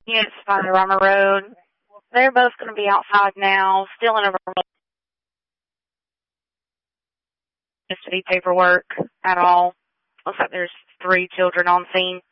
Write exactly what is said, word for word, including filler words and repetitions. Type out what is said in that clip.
units farther on the road. They're both going to be outside now, still in a custody paperwork at all. Looks like there's three children on scene.